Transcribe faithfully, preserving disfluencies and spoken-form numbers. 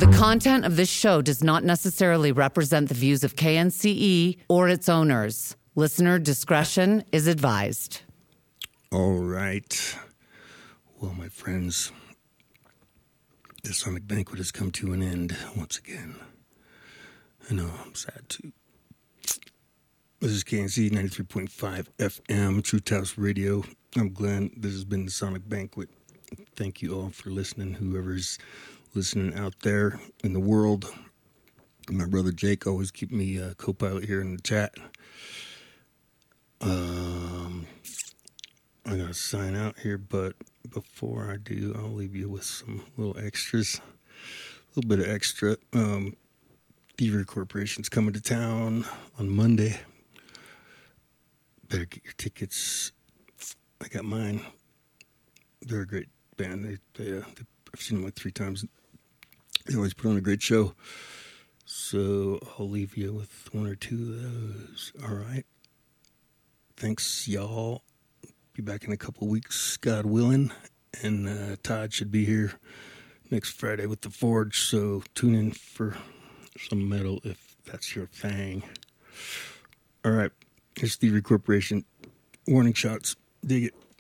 The content of this show does not necessarily represent the views of K N C E or its owners. Listener discretion is advised. All right. Well, my friends, the Sonic Banquet has come to an end once again. I know, I'm sad too. This is K N C E ninety-three point five F M, Truth House Radio. I'm Glenn. This has been the Sonic Banquet. Thank you all for listening, whoever's listening out there in the world. My brother Jake always keep me a co-pilot here in the chat. Um, I gotta sign out here, but before I do, I'll leave you with some little extras. A little bit of extra. Um, Thievery Corporation's coming to town on Monday. Better get your tickets. I got mine. They're a great band. They, they, uh, they I've seen them like three times. They always put on a great show. So I'll leave you with one or two of those. All right. Thanks, y'all. Be back in a couple weeks, God willing. And uh, Todd should be here next Friday with the Forge. So tune in for some metal if that's your thing. All right. Here's Thievery Corporation. Warning shots. Dig it.